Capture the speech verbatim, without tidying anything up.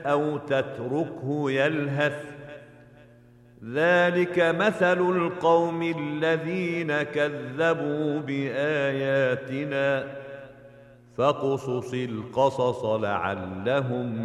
أو تتركه يلهث، ذلك مثل القوم الذين كذبوا بآياتنا، فاقصص القصص لعلهم